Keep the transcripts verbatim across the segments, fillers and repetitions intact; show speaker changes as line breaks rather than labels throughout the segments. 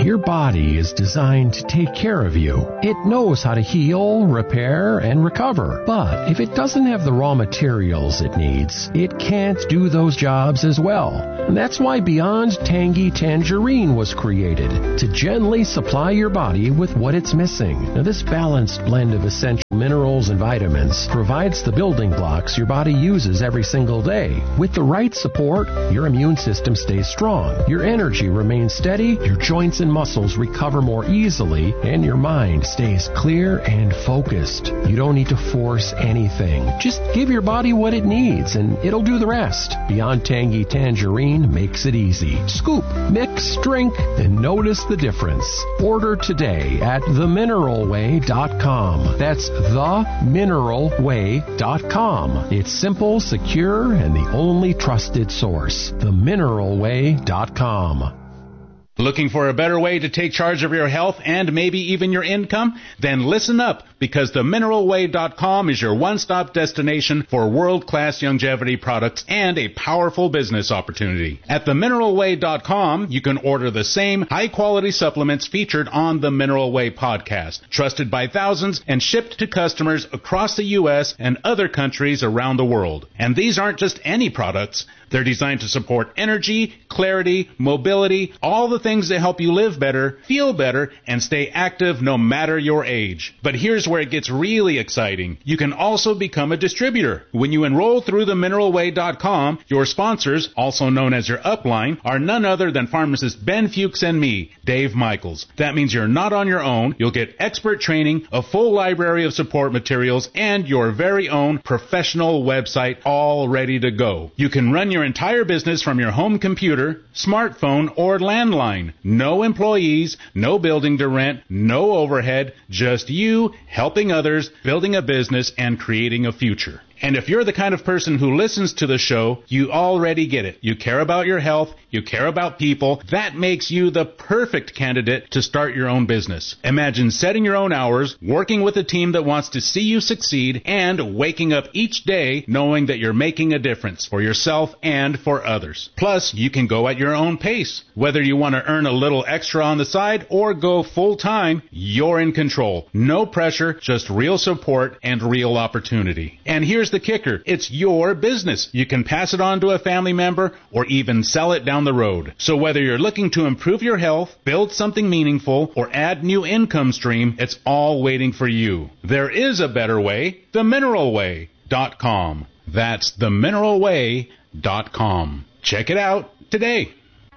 Your body is designed to take care of you. It knows how to heal, repair, and recover. But if it doesn't have the raw materials it needs, it can't do those jobs as well. And that's why Beyond Tangy Tangerine was created, to gently supply your body with what it's missing. Now, this balanced blend of essential minerals and vitamins provides the building blocks your body uses every single day. With the right support, your immune system stays strong, your energy remains steady, your joints and muscles recover more easily, and your mind stays clear and focused. You don't need to force anything. Just give your body what it needs, and it'll do the rest. Beyond Tangy Tangerine makes it easy. Scoop, mix, drink, and notice the difference. Order today at the mineral way dot com. That's the mineral way dot com. It's simple, secure, and the only trusted source. the mineral way dot com.
Looking for a better way to take charge of your health and maybe even your income? Then listen up, because the mineral way dot com is your one-stop destination for world-class longevity products and a powerful business opportunity. At the mineral way dot com, you can order the same high-quality supplements featured on the Mineral Way podcast, trusted by thousands and shipped to customers across the U S and other countries around the world. And these aren't just any products. They're designed to support energy, clarity, mobility, all the things that help you live better, feel better, and stay active no matter your age. But here's where it gets really exciting. You can also become a distributor. When you enroll through the mineral way dot com, your sponsors, also known as your upline, are none other than pharmacist Ben Fuchs and me, Dave Michaels. That means you're not on your own. You'll get expert training, a full library of support materials, and your very own professional website all ready to go. You can run your entire business from your home computer, smartphone, or landline. No employees, no building to rent, no overhead, just you helping others, building a business, and creating a future. And if you're the kind of person who listens to the show, you already get it. You care about your health, you care about people. That makes you the perfect candidate to start your own business. Imagine setting your own hours, working with a team that wants to see you succeed, and waking up each day knowing that you're making a difference for yourself and for others. Plus, you can go at your own pace. Whether you want to earn a little extra on the side or go full-time, you're in control. No pressure, just real support and real opportunity. And here's the kicker. It's your business. You can pass it on to a family member or even sell it down the road. So whether you're looking to improve your health, build something meaningful, or add new income stream, it's all waiting for you. There is a better way. the mineral way dot com. That's the mineral way dot com. Check it out today.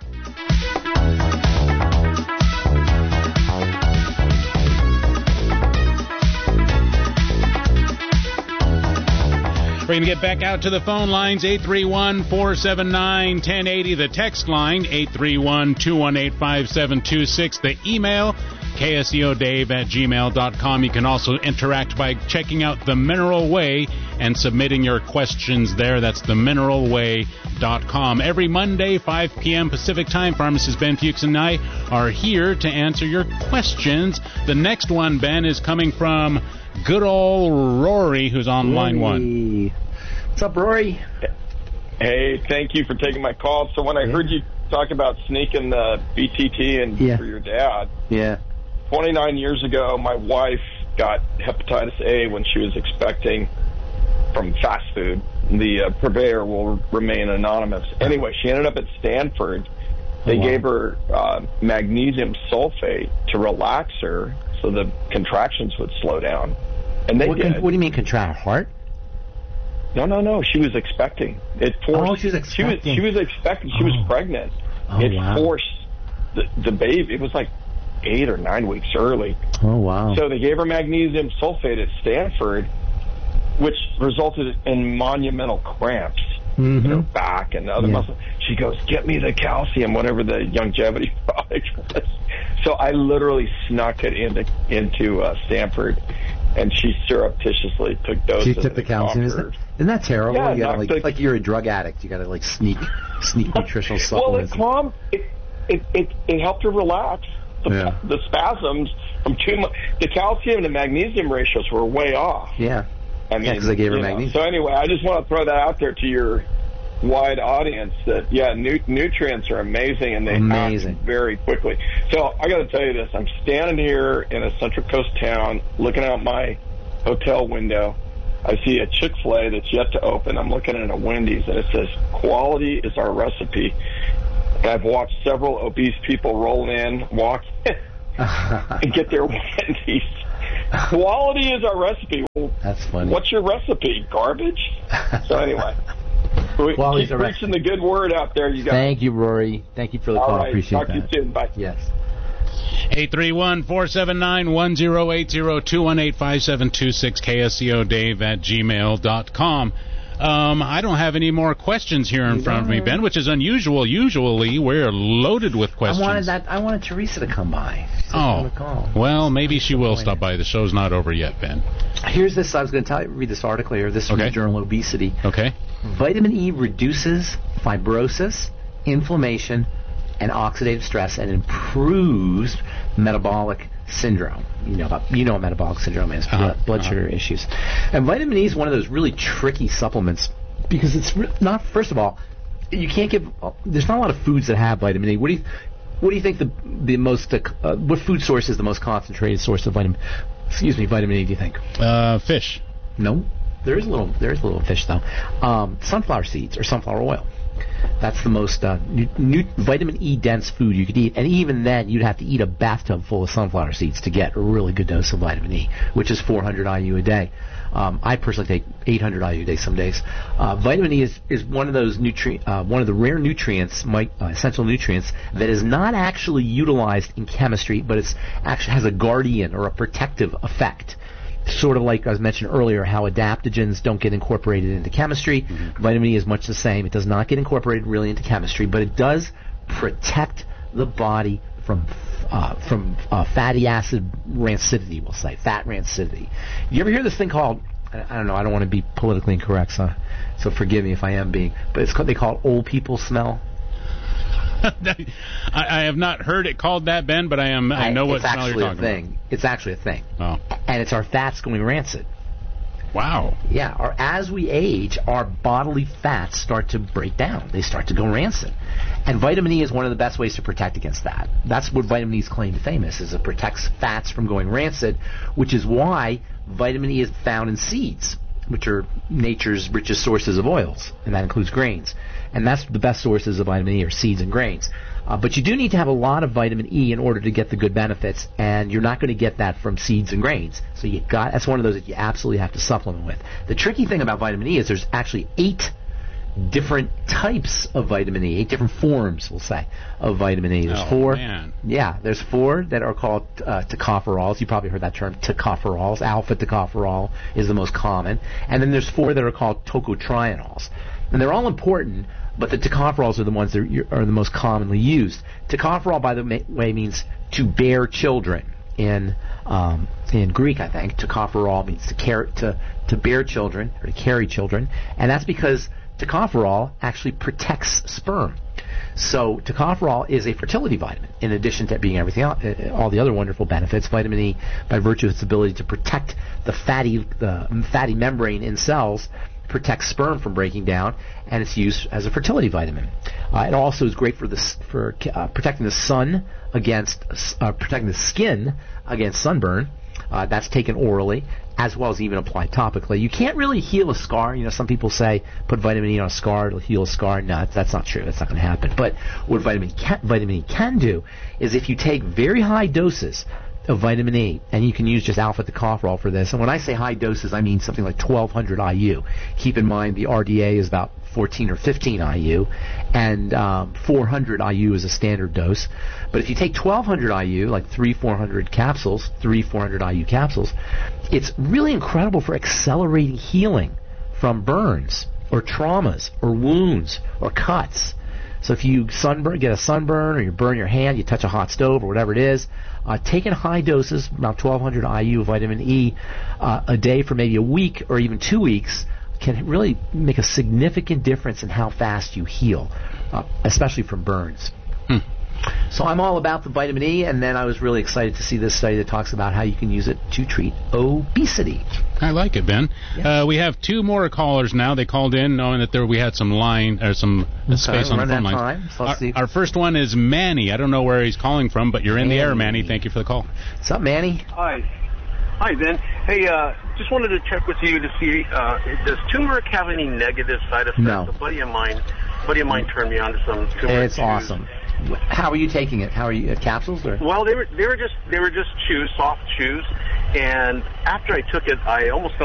We're going to get back out to the phone lines, eight three one, four seven nine, one zero eight zero. The text line, eight three one, two one eight, five seven two six. The email, k s e o dave at gmail dot com. You can also interact by checking out The Mineral Way and submitting your questions there. That's the mineral way dot com. Every Monday, five p.m. Pacific Time, pharmacist Ben Fuchs and I are here to answer your questions. The next one, Ben, is coming from good old Rory, who's on Rory. line one.
What's up, Rory?
Hey, thank you for taking my call. So when I heard you talk about sneaking the B T T and
yeah.
for your dad,
yeah,
twenty-nine years ago, my wife got hepatitis A when she was expecting from fast food. The uh, purveyor will remain anonymous. Anyway, she ended up at Stanford. They oh, wow. gave her uh, magnesium sulfate to relax her so the contractions would slow down. And they
what,
did.
Con- what do you mean, contract? Heart?
No, no, no. She was expecting. It forced.
Oh, she was expecting.
She was, she was expecting. She oh. was pregnant.
Oh,
it
wow.
forced the, the baby. It was like eight or nine weeks early.
Oh, wow.
So they gave her magnesium sulfate at Stanford, which resulted in monumental cramps
mm-hmm.
in her back and other yeah. muscles. She goes, "Get me the calcium," whatever the longevity product was. So I literally snuck it into into uh, Stanford, and she surreptitiously took doses.
She took the calcium. Isn't that, isn't that terrible?
Yeah,
you gotta, like,
the,
it's like you're a drug addict. You got to like sneak sneak nutritional supplements.
Well, it calmed. It, it it it helped her relax. The,
yeah.
the spasms from too much. The calcium and magnesium ratios were way off.
Yeah.
I mean,
yeah, because they gave her
know.
magnesium.
So anyway, I just want to throw that out there to your wide audience that, yeah, nu- nutrients are amazing and they
Amazing.
act very quickly. So I got to tell you this. I'm standing here in a Central Coast town looking out my hotel window. I see a Chick-fil-A that's yet to open. I'm looking at a Wendy's, and it says, quality is our recipe. And I've watched several obese people roll in, walk and get their Wendy's. Quality is our recipe. Well,
that's funny.
What's your recipe? Garbage? So anyway, we
Quality's
keep
our
preaching the good word out there, you guys.
Thank you, Rory. Thank you for the
All
call.
right.
Appreciate
Talk
that.
to you soon. Bye.
Yes.
eight three one, four seven nine, one zero eight zero, two one eight, five seven two six, K S C O Dave at gmail dot com. Um, I don't have any more questions here in
You
front of me,
don't?
Ben, which is unusual. Usually we're loaded with questions.
I wanted that. I wanted Teresa to come by. She said she
Oh,
wanted to call.
well, maybe she will stop by. The show's not over yet, Ben.
Here's this. I was going to tell you, read this article here. This is from
Okay.
the journal Obesity.
Okay.
Vitamin E reduces fibrosis, inflammation, and oxidative stress, and improves metabolic syndrome. You know about you know what metabolic syndrome is,
Uh-huh.
blood, blood
Uh-huh.
sugar issues. And vitamin E is one of those really tricky supplements because it's re- not. First of all, you can't give. There's not a lot of foods that have vitamin E. What do you What do you think the the most uh, what food source is the most concentrated source of vitamin? Excuse me, vitamin E. Do you think?
Uh, fish.
No, there is a little. There is a little fish though. Um, sunflower seeds or sunflower oil. That's the most uh, nu- nu- vitamin E dense food you could eat, and even then, you'd have to eat a bathtub full of sunflower seeds to get a really good dose of vitamin E, which is four hundred I U a day. Um, I personally take eight hundred I U a day some days. Uh, vitamin E is, is one of those nutri- uh, one of the rare nutrients, my, uh, essential nutrients that is not actually utilized in chemistry, but it's actually has a guardian or a protective effect. Sort of like I was mentioned earlier, how adaptogens don't get incorporated into chemistry. Mm-hmm. Vitamin E is much the same. It does not get incorporated really into chemistry, but it does protect the body from uh, from uh, fatty acid rancidity, we'll say, fat rancidity. You ever hear this thing called, I, I don't know, I don't want to be politically incorrect, so, so forgive me if I am being, but it's called, they call it old people smell.
I, I have not heard it called that, Ben, but I am. I know
I,
what smell you're talking
It's actually a thing. It's actually a thing.
Oh.
And it's our fats going rancid.
Wow.
Yeah, our, as we age, our bodily fats start to break down. They start to go rancid. And vitamin E is one of the best ways to protect against that. That's what vitamin E's claim to fame is, is it protects fats from going rancid, which is why vitamin E is found in seeds, which are nature's richest sources of oils, and that includes grains. And that's the best sources of vitamin E are seeds and grains. Uh, but you do need to have a lot of vitamin E in order to get the good benefits, and you're not going to get that from seeds and grains. So you got that's one of those that you absolutely have to supplement with. The tricky thing about vitamin E is there's actually eight different types of vitamin E, eight different forms, we'll say, of vitamin E. There's
oh,
four.
Man.
Yeah, there's four that are called uh, tocopherols. You probably heard that term, tocopherols. Alpha tocopherol is the most common. And then there's four that are called tocotrienols. And they're all important, but the tocopherols are the ones that are the most commonly used. Tocopherol, by the way, means to bear children. In um, in Greek, I think, tocopherol means to, car- to, to bear children, or to carry children. And that's because tocopherol actually protects sperm. So tocopherol is a fertility vitamin, in addition to being everything else, all the other wonderful benefits. Vitamin E, by virtue of its ability to protect the fatty the fatty membrane in cells, protects sperm from breaking down, and it's used as a fertility vitamin. Uh, it also is great for the for uh, protecting the sun against uh, protecting the skin against sunburn. Uh, that's taken orally, as well as even applied topically. You can't really heal a scar. You know, some people say put vitamin E on a scar, it'll heal a scar. No, that's not true. That's not going to happen. But what vitamin can, vitamin E can do is if you take very high doses of vitamin E, and you can use just alpha tocopherol for this. And when I say high doses, I mean something like twelve hundred I U. Keep in mind the R D A is about fourteen or fifteen I U, and um, four hundred I U is a standard dose. But if you take twelve hundred I U, like three, four hundred capsules, three, four hundred I U capsules, it's really incredible for accelerating healing from burns or traumas or wounds or cuts. So if you sunburn, get a sunburn, or you burn your hand, you touch a hot stove or whatever it is, uh, taking high doses, about twelve hundred I U of vitamin E uh, a day for maybe a week or even two weeks can really make a significant difference in how fast you heal, uh, especially from burns.
Hmm.
So I'm all about the vitamin E, and then I was really excited to see this study that talks about how you can use it to treat obesity.
I like it, Ben.
Yeah.
Uh, we have two more callers now. They called in knowing that there we had some line or some
Okay,
space on the
run
phone
that
lines.
time, so
Our,
let's see.
our first one is Manny. I don't know where he's calling from, but you're in the air, Manny. Thank you for the call.
What's up, Manny?
Hi. Hi, Ben. Hey, uh, just wanted to check with you to see, uh, does turmeric have any negative side effects?
No.
A buddy of mine, buddy of mine turned me on to some turmeric
It's
chews.
awesome. How are you taking it? How are you, uh, capsules or?
Well, they were they were just they were just chews, soft chews, and after I took it, I almost felt